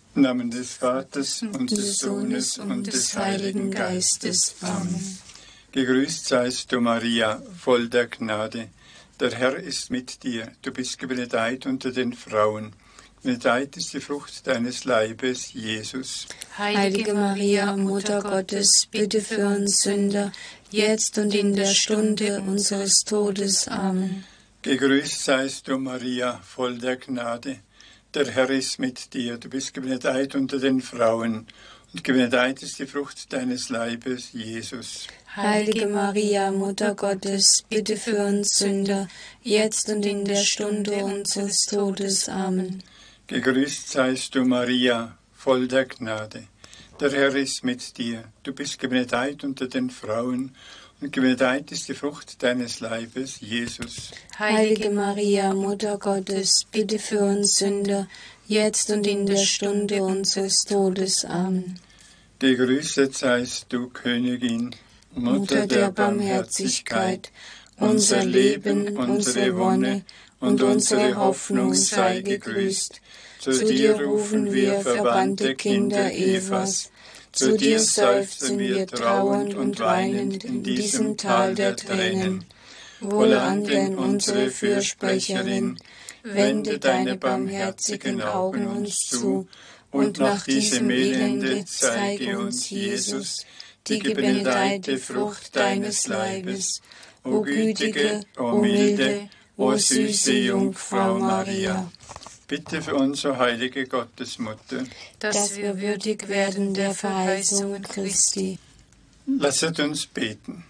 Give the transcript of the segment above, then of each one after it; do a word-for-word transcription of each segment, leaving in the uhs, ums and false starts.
Im Namen des Vaters und des Sohnes und des Heiligen Geistes. Amen. Gegrüßt seist du, Maria, voll der Gnade. Der Herr ist mit dir. Du bist gebenedeit unter den Frauen. Gebenedeit ist die Frucht deines Leibes, Jesus. Heilige Maria, Mutter Gottes, bitte für uns Sünder, jetzt und in der Stunde unseres Todes. Amen. Gegrüßt seist du, Maria, voll der Gnade. Der Herr ist mit dir. Du bist gebenedeit unter den Frauen. Und gebenedeit ist die Frucht deines Leibes, Jesus. Heilige Maria, Mutter Gottes, bitte für uns Sünder, jetzt und in der Stunde unseres Todes. Amen. Gegrüßt seist du, Maria, voll der Gnade. Der Herr ist mit dir. Du bist gebenedeit unter den Frauen. Und gebenedeit ist die Frucht deines Leibes, Jesus. Heilige Maria, Mutter Gottes, bitte für uns Sünder, jetzt und in der Stunde unseres Todes. Amen. Gegrüßet seist du, Königin, Mutter der Barmherzigkeit. Unser Leben, unsere Wonne und unsere Hoffnung sei gegrüßt. Zu dir rufen wir, verbannte Kinder Evas. Zu dir seufzen wir trauernd und weinend in diesem Tal der Tränen. Wohlan denn unsere Fürsprecherin, wende deine barmherzigen Augen uns zu, und nach diesem Elende zeige uns Jesus, die gebenedeite Frucht deines Leibes. O gütige, o milde, o süße Jungfrau Maria. Bitte für uns, o heilige Gottesmutter, dass wir würdig werden der Verheißungen Christi. Lasset uns beten.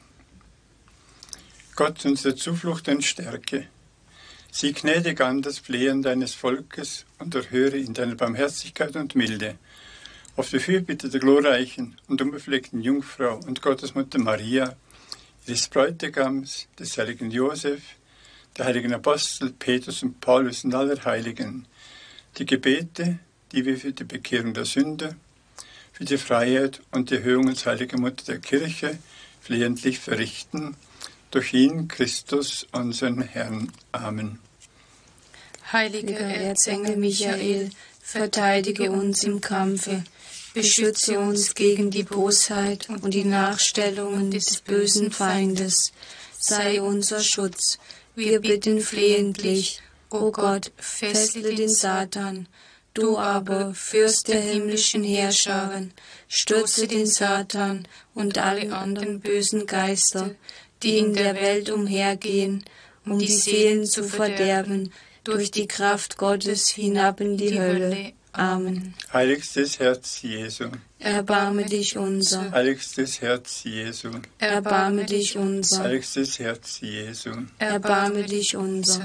Gott, unsere Zuflucht und Stärke, sieh gnädig an das Flehen deines Volkes und erhöre in deiner Barmherzigkeit und Milde auf die Fürbitte der glorreichen und unbefleckten Jungfrau und Gottesmutter Maria, ihres Bräutigams, des heiligen Josef, der heiligen Apostel Petrus und Paulus und aller Heiligen, die Gebete, die wir für die Bekehrung der Sünder, für die Freiheit und die Erhöhung als heilige Mutter der Kirche flehentlich verrichten, durch ihn, Christus, unseren Herrn. Amen. Heiliger Erzengel Michael, verteidige uns im Kampfe, beschütze uns gegen die Bosheit und die Nachstellungen des bösen Feindes, sei unser Schutz. Wir bitten flehentlich, o Gott, fessle den Satan. Du aber, Fürst der himmlischen Heerscharen, stürze den Satan und alle anderen bösen Geister, die in der Welt umhergehen, um die Seelen zu verderben, durch die Kraft Gottes hinab in die Hölle. Amen. Heiligstes Herz Jesu, erbarme dich unser. Heiligstes Herz Jesu, erbarme dich unser. Heiligstes Herz Jesu, erbarme dich unser.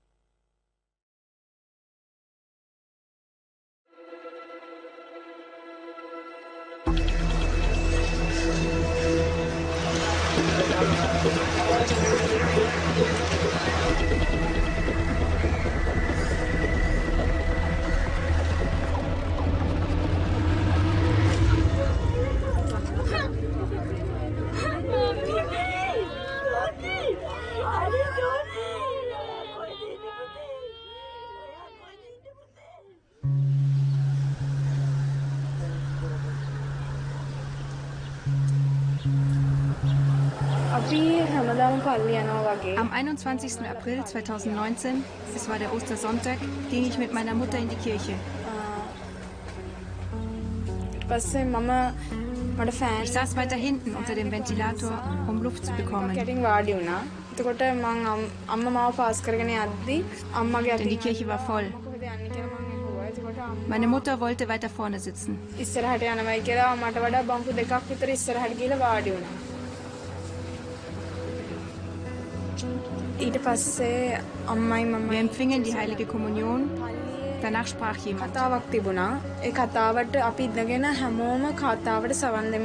Am einundzwanzigsten April zweitausendneunzehn, es war der Ostersonntag, ging ich mit meiner Mutter in die Kirche. Ich saß weiter hinten unter dem Ventilator, um Luft zu bekommen. Denn die Kirche war voll. Meine Mutter wollte weiter vorne sitzen. Wir empfingen die heilige Kommunion. Danach sprach jemand.